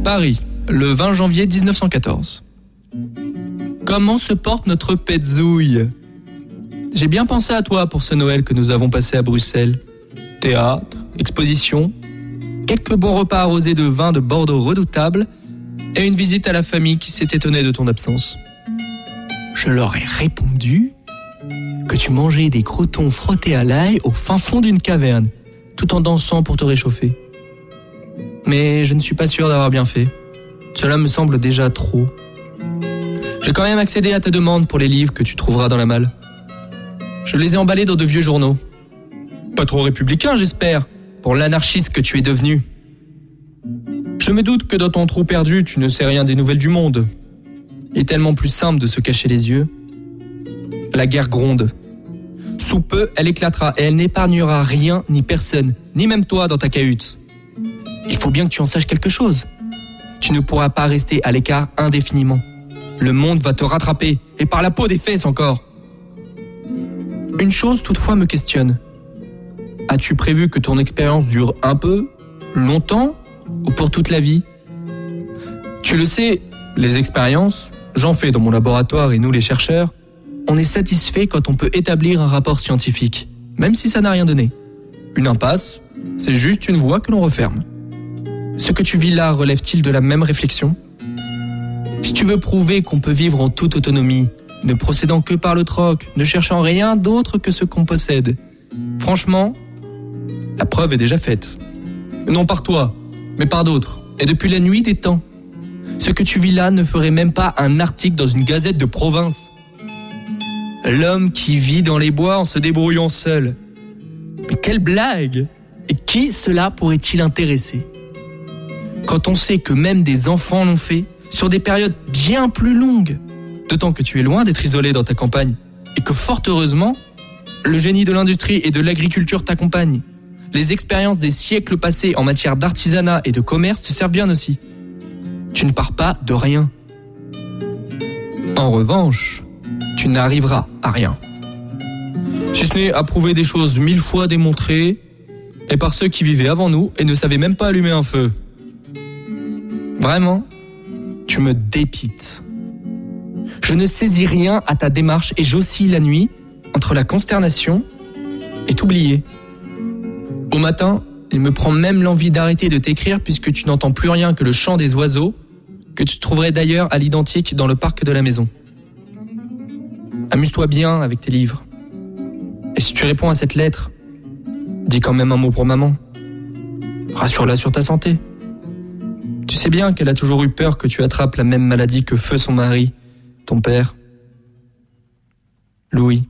Paris, le 20 janvier 1914. Comment se porte notre petzouille ? J'ai bien pensé à toi pour ce Noël que nous avons passé à Bruxelles. Théâtre, exposition, quelques bons repas arrosés de vin de Bordeaux redoutable et une visite à la famille qui s'est étonnée de ton absence. Je leur ai répondu que tu mangeais des croûtons frottés à l'ail au fin fond d'une caverne, tout en dansant pour te réchauffer. Mais je ne suis pas sûr d'avoir bien fait. Cela me semble déjà trop. J'ai quand même accédé à ta demande pour les livres que tu trouveras dans la malle. Je les ai emballés dans de vieux journaux. Pas trop républicain, j'espère, pour l'anarchiste que tu es devenu. Je me doute que dans ton trou perdu, tu ne sais rien des nouvelles du monde. Il est tellement plus simple de se cacher les yeux. La guerre gronde. Sous peu, elle éclatera et elle n'épargnera rien ni personne, ni même toi dans ta cahute. Il faut bien que tu en saches quelque chose. Tu ne pourras pas rester à l'écart indéfiniment. Le monde va te rattraper, et par la peau des fesses encore. Une chose toutefois me questionne. As-tu prévu que ton expérience dure un peu, longtemps, ou pour toute la vie ? Tu le sais, les expériences, j'en fais dans mon laboratoire et nous les chercheurs, on est satisfait quand on peut établir un rapport scientifique, même si ça n'a rien donné. Une impasse, c'est juste une voie que l'on referme. Ce que tu vis là relève-t-il de la même réflexion ? Si tu veux prouver qu'on peut vivre en toute autonomie, ne procédant que par le troc, ne cherchant rien d'autre que ce qu'on possède, franchement, la preuve est déjà faite. Non par toi, mais par d'autres, et depuis la nuit des temps. Ce que tu vis là ne ferait même pas un article dans une gazette de province. L'homme qui vit dans les bois en se débrouillant seul. Mais quelle blague ! Et qui cela pourrait-il intéresser ? Quand on sait que même des enfants l'ont fait, sur des périodes bien plus longues, d'autant que tu es loin d'être isolé dans ta campagne, et que fort heureusement, le génie de l'industrie et de l'agriculture t'accompagne. Les expériences des siècles passés en matière d'artisanat et de commerce te servent bien aussi. Tu ne pars pas de rien. En revanche, tu n'arriveras à rien. Si ce n'est à prouver des choses 1000 fois démontrées, et par ceux qui vivaient avant nous et ne savaient même pas allumer un feu. Vraiment, tu me dépites. Je ne saisis rien à ta démarche et j'oscille la nuit entre la consternation et t'oublier. Au matin, il me prend même l'envie d'arrêter de t'écrire puisque tu n'entends plus rien que le chant des oiseaux, que tu trouverais d'ailleurs à l'identique dans le parc de la maison. Amuse-toi bien avec tes livres. Et si tu réponds à cette lettre, dis quand même un mot pour maman. Rassure-la sur ta santé. Tu sais bien qu'elle a toujours eu peur que tu attrapes la même maladie que feu son mari, ton père. Louis.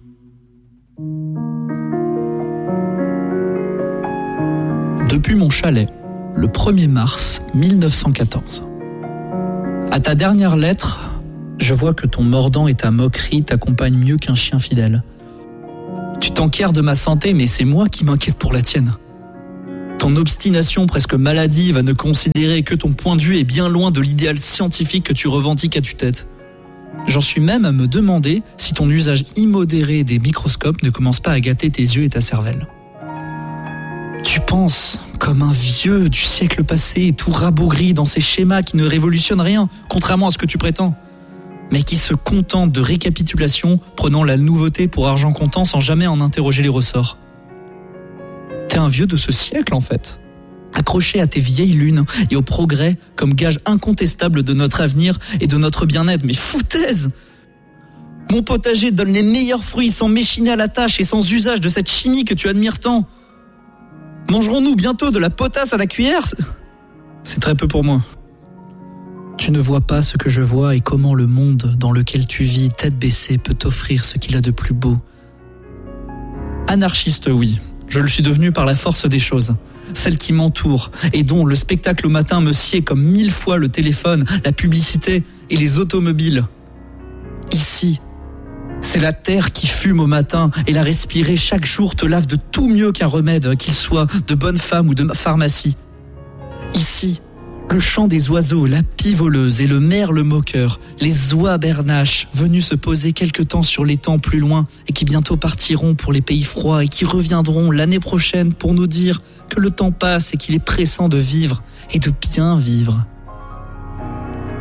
Depuis mon chalet, le 1er mars 1914. À ta dernière lettre, je vois que ton mordant et ta moquerie t'accompagnent mieux qu'un chien fidèle. Tu t'enquiers de ma santé, mais c'est moi qui m'inquiète pour la tienne. Ton obstination presque maladive à ne considérer que ton point de vue est bien loin de l'idéal scientifique que tu revendiques à tue-tête. J'en suis même à me demander si ton usage immodéré des microscopes ne commence pas à gâter tes yeux et ta cervelle. Tu penses comme un vieux du siècle passé, tout rabougri dans ces schémas qui ne révolutionnent rien, contrairement à ce que tu prétends, mais qui se contentent de récapitulations, prenant la nouveauté pour argent comptant sans jamais en interroger les ressorts. T'es un vieux de ce siècle en fait, accroché à tes vieilles lunes et au progrès comme gage incontestable de notre avenir et de notre bien-être. Mais foutaise! Mon potager donne les meilleurs fruits sans m'échiner à la tâche et sans usage de cette chimie que tu admires tant. Mangerons-nous bientôt de la potasse à la cuillère ? C'est très peu pour moi. Tu ne vois pas ce que je vois et comment le monde dans lequel tu vis, tête baissée, peut t'offrir ce qu'il a de plus beau. Anarchiste, oui. Je le suis devenu par la force des choses. Celles qui m'entourent et dont le spectacle au matin me sied comme 1000 fois le téléphone, la publicité et les automobiles. Ici, c'est la terre qui fume au matin et la respirer chaque jour te lave de tout mieux qu'un remède, qu'il soit de bonne femme ou de pharmacie. Ici, le chant des oiseaux, la pie voleuse et le merle moqueur, les oies bernaches venus se poser quelque temps sur l'étang plus loin et qui bientôt partiront pour les pays froids et qui reviendront l'année prochaine pour nous dire que le temps passe et qu'il est pressant de vivre et de bien vivre.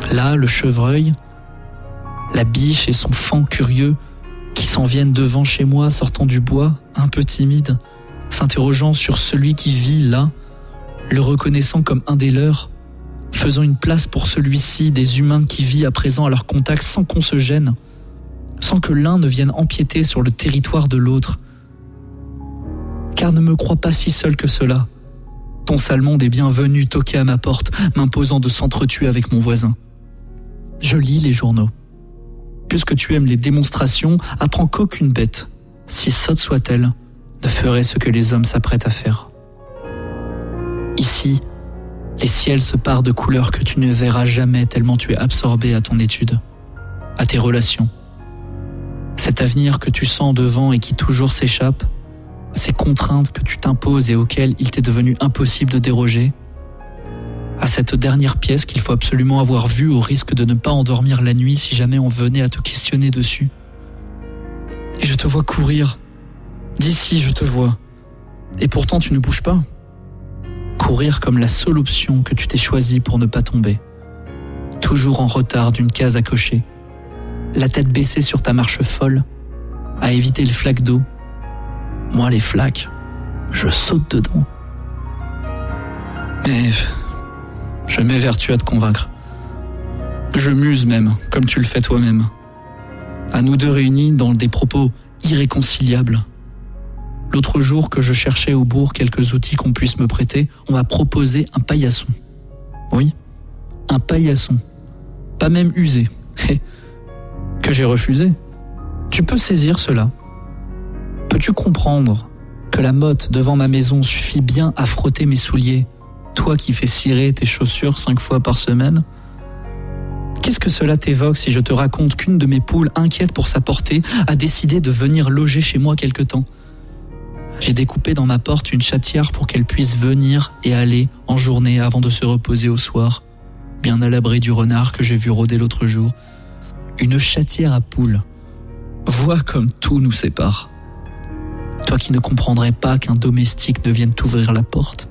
Là, le chevreuil, la biche et son faon curieux qui s'en viennent devant chez moi, sortant du bois, un peu timide, s'interrogeant sur celui qui vit là, le reconnaissant comme un des leurs, faisant une place pour celui-ci, des humains qui vivent à présent à leur contact sans qu'on se gêne, sans que l'un ne vienne empiéter sur le territoire de l'autre. Car ne me crois pas si seul que cela. Ton sale monde est bien venu toquer à ma porte, m'imposant de s'entretuer avec mon voisin. Je lis les journaux. Puisque tu aimes les démonstrations, apprends qu'aucune bête, si sotte soit-elle, ne ferait ce que les hommes s'apprêtent à faire. Ici, les ciels se parent de couleurs que tu ne verras jamais tellement tu es absorbé à ton étude, à tes relations. Cet avenir que tu sens devant et qui toujours s'échappe, ces contraintes que tu t'imposes et auxquelles il t'est devenu impossible de déroger, à cette dernière pièce qu'il faut absolument avoir vue au risque de ne pas endormir la nuit si jamais on venait à te questionner dessus. Et je te vois courir. D'ici, je te vois. Et pourtant, tu ne bouges pas. Courir comme la seule option que tu t'es choisie pour ne pas tomber. Toujours en retard d'une case à cocher. La tête baissée sur ta marche folle, à éviter les flaques d'eau. Moi, les flaques, je saute dedans. Mais je m'évertue à te convaincre. Je muse même, comme tu le fais toi-même. À nous deux réunis dans des propos irréconciliables. L'autre jour que je cherchais au bourg quelques outils qu'on puisse me prêter, on m'a proposé un paillasson. Oui, un paillasson. Pas même usé. Que j'ai refusé. Tu peux saisir cela. Peux-tu comprendre que la motte devant ma maison suffit bien à frotter mes souliers, toi qui fais cirer tes chaussures 5 fois par semaine? Qu'est-ce que cela t'évoque si je te raconte qu'une de mes poules, inquiète pour sa portée, a décidé de venir loger chez moi quelque temps? J'ai découpé dans ma porte une chatière pour qu'elle puisse venir et aller en journée avant de se reposer au soir, bien à l'abri du renard que j'ai vu rôder l'autre jour. Une chatière à poules. Vois comme tout nous sépare. Toi qui ne comprendrais pas qu'un domestique ne vienne t'ouvrir la porte.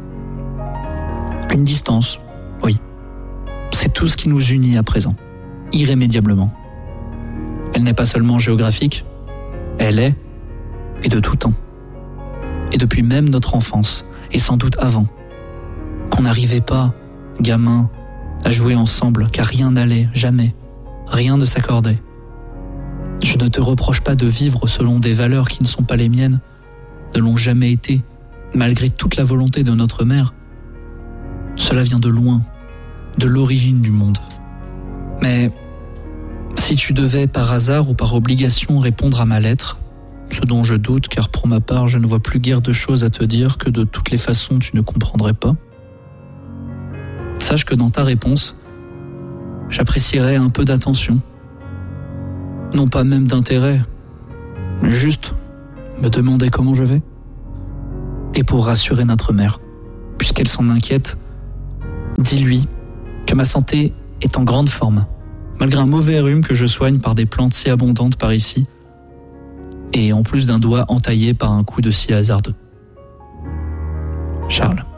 Une distance, oui. C'est tout ce qui nous unit à présent, irrémédiablement. Elle n'est pas seulement géographique, elle est, et de tout temps. Et depuis même notre enfance, et sans doute avant, qu'on n'arrivait pas, gamins, à jouer ensemble, car rien n'allait, jamais, rien ne s'accordait. Je ne te reproche pas de vivre selon des valeurs qui ne sont pas les miennes, ne l'ont jamais été, malgré toute la volonté de notre mère. Cela vient de loin, de l'origine du monde. Mais si tu devais par hasard ou par obligation répondre à ma lettre, ce dont je doute car pour ma part je ne vois plus guère de choses à te dire que de toutes les façons tu ne comprendrais pas, sache que dans ta réponse, j'apprécierais un peu d'attention. Non pas même d'intérêt, juste me demander comment je vais. Et pour rassurer notre mère, puisqu'elle s'en inquiète, dis-lui que ma santé est en grande forme, malgré un mauvais rhume que je soigne par des plantes si abondantes par ici, et en plus d'un doigt entaillé par un coup de scie hasardeux. Charles.